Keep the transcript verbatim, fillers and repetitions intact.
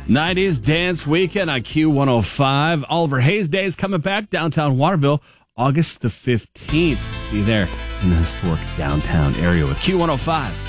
nineties Dance Weekend on Q one oh five. Oliver Hayes Day is coming back downtown Waterville, August the fifteenth. See you there in the historic downtown area with Q one oh five.